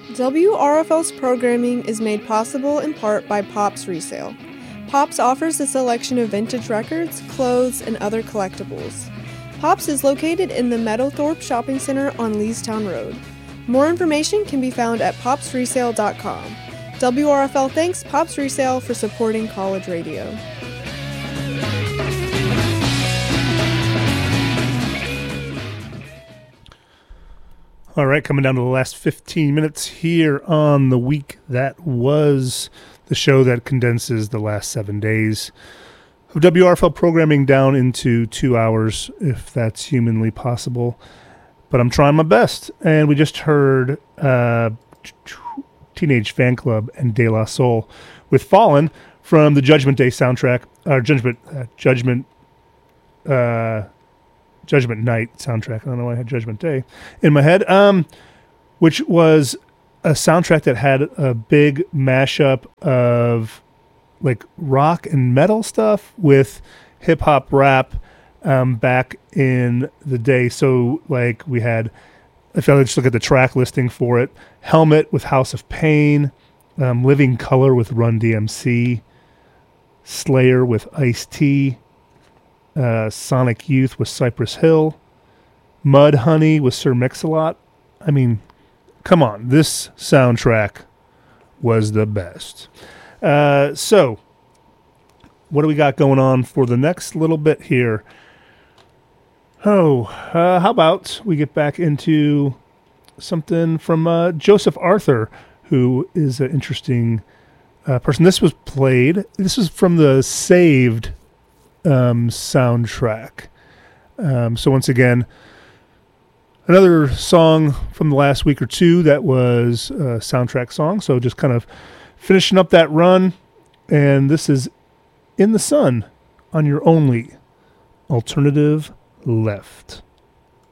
WRFL's programming is made possible in part by Pops Resale. Pops offers a selection of vintage records, clothes, and other collectibles. Pops is located in the Meadowthorpe Shopping Center on Leestown Road. More information can be found at popsresale.com. WRFL thanks Pops Resale for supporting college radio. All right, coming down to the last 15 minutes here on the week that was, the show that condenses the last 7 days of WRFL programming down into 2 hours, if that's humanly possible. But I'm trying my best. And we just heard Teenage Fan Club and De La Soul with Fallen from the Judgment Day soundtrack, or Judgment Night soundtrack. I don't know why I had Judgment Day in my head. Which was a soundtrack that had a big mashup of like rock and metal stuff with hip hop rap back in the day. So like we had, if I just look at the track listing for it, Helmet with House of Pain, Living Color with Run DMC, Slayer with Ice-T, Sonic Youth with Cypress Hill, Mudhoney with Sir Mix-a-Lot. I mean, come on, this soundtrack was the best. So, what do we got going on for the next little bit here? How about we get back into something from Joseph Arthur, who is an interesting person. This was from the Saved soundtrack. So once again, another song from the last week or two that was a soundtrack song. So just kind of finishing up that run. And this is In the Sun on your only alternative left.